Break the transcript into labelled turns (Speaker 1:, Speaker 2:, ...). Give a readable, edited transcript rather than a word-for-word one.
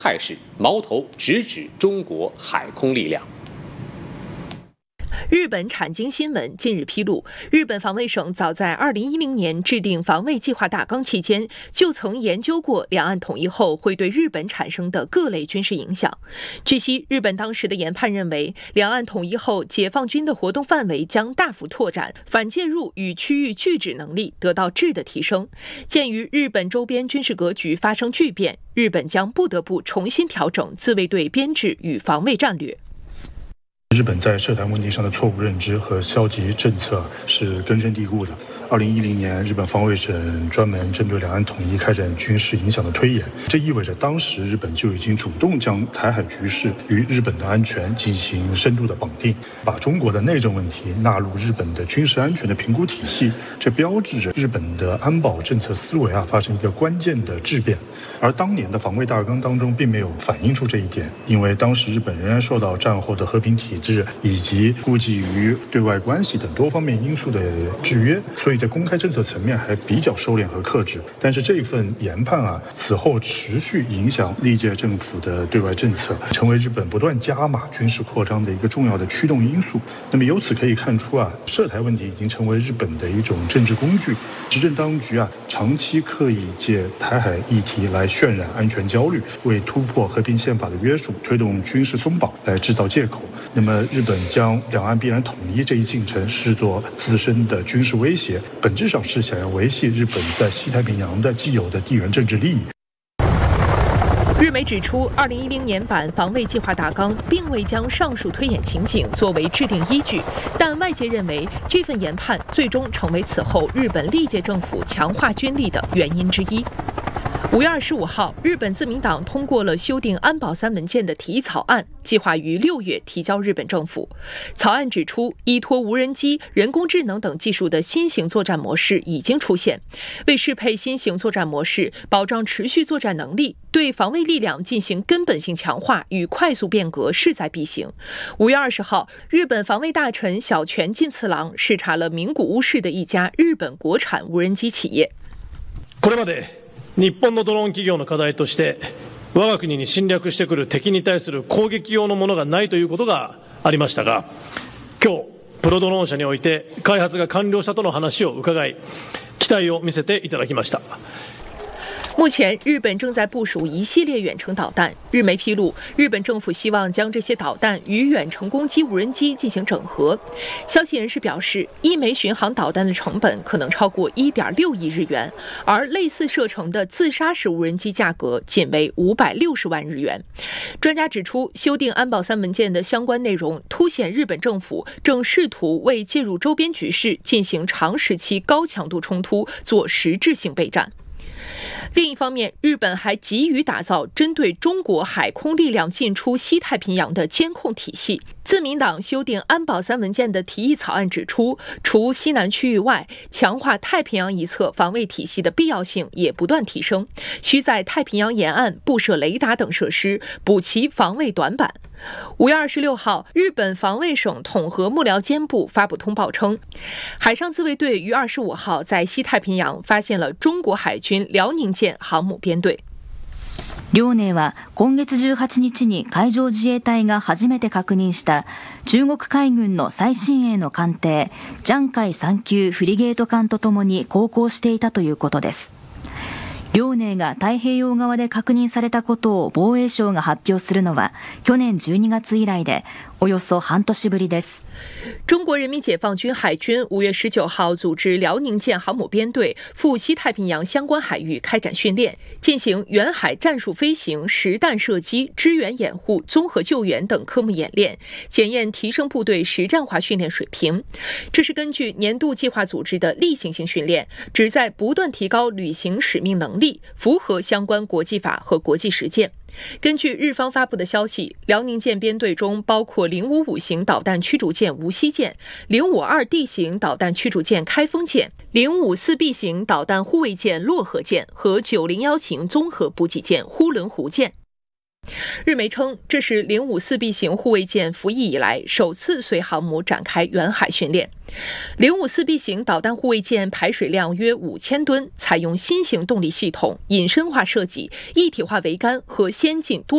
Speaker 1: 态势，矛头直指中国海空力量。
Speaker 2: 日本产经新闻近日披露，日本防卫省早在2010年制定防卫计划大纲期间，就曾研究过两岸统一后会对日本产生的各类军事影响。据悉，日本当时的研判认为，两岸统一后，解放军的活动范围将大幅拓展，反介入与区域拒止能力得到质的提升。鉴于日本周边军事格局发生巨变，日本将不得不重新调整自卫队编制与防卫战略。
Speaker 3: 日本在涉台问题上的错误认知和消极政策是根深蒂固的。2010年，日本防卫省专门针对两岸统一开展军事影响的推演，这意味着当时日本就已经主动将台海局势与日本的安全进行深度的绑定，把中国的内政问题纳入日本的军事安全的评估体系，这标志着日本的安保政策思维发生一个关键的质变。而当年的防卫大纲当中并没有反映出这一点，因为当时日本仍然受到战后的和平体制以及顾忌于对外关系等多方面因素的制约，所以在公开政策层面还比较收敛和克制。但是这份研判此后持续影响历届政府的对外政策，成为日本不断加码军事扩张的一个重要的驱动因素。那么由此可以看出涉台问题已经成为日本的一种政治工具，执政当局长期刻意借台海议题来渲染安全焦虑，为突破和平宪法的约束，推动军事松绑来制造借口。那么日本将两岸必然统一这一进程视作自身的军事威胁，本质上是想要维系日本在西太平洋的既有的地缘政治利益。
Speaker 2: 日媒指出，2010年版防卫计划大纲并未将上述推演情景作为制定依据，但外界认为这份研判最终成为此后日本历届政府强化军力的原因之一。5月25号，日本自民党通过了修订安保3文件的提议草案，计划于6月提交日本政府。草案指出，依托无人机、人工智能等技术的新型作战模式已经出现，为适配新型作战模式，保障持续作战能力，对防卫力量进行根本性强化与快速变革势在必行。5月20号，日本防卫大臣小泉进次郎视察了名古屋市的一家日本国产无人机企业。
Speaker 4: 日本のドローン企業の課題として、我が国に侵略してくる敵に対する攻撃用のものがないということがありましたが、今日プロドローン社において開発が完了したとの話を伺い、期待を見せていただきました。
Speaker 2: 目前，日本正在部署一系列远程导弹。日媒披露，日本政府希望将这些导弹与远程攻击无人机进行整合。消息人士表示，一枚巡航导弹的成本可能超过1.6亿日元，而类似射程的自杀式无人机价格仅为560万日元。专家指出，修订安保3文件的相关内容，凸显日本政府正试图为介入周边局势进行长时期高强度冲突做实质性备战。另一方面，日本还急于打造针对中国海空力量进出西太平洋的监控体系。自民党修订安保3文件的提议草案指出，除西南区域外，强化太平洋一侧防卫体系的必要性也不断提升，需在太平洋沿岸布设雷达等设施，补齐防卫短板。5月26号，日本防卫省统合幕僚监部发布通报称，海上自卫队于25号在西太平洋发现了中国海军辽宁舰航母编隊。
Speaker 5: 遼寧は今月18日に海上自衛隊が初めて確認した中国海軍の最新鋭の艦艇ジャンカイ3級フリゲート艦とともに航行していたということです。遼寧が太平洋側で確認されたことを防衛省が発表するのは去年12月以来でおよそ半年ぶりです。
Speaker 2: 中国人民解放军海军5月19号组织辽宁舰航母编队赴西太平洋相关海域开展训练，进行远海战术飞行、实弹射击、支援掩护、综合救援等科目演练，检验提升部队实战化训练水平。这是根据年度计划组织的例行性训练，旨在不断提高履行使命能力，符合相关国际法和国际实践。根据日方发布的消息，辽宁舰编队中包括055型导弹驱逐舰无锡舰、052D 型导弹驱逐舰开封舰、054B 型导弹护卫舰洛河舰和901型综合补给舰呼伦湖舰。日媒称，这是054B 型护卫舰服役以来首次随航母展开远海训练。054B 型导弹护卫舰排水量约5000吨，采用新型动力系统、隐身化设计、一体化桅杆和先进多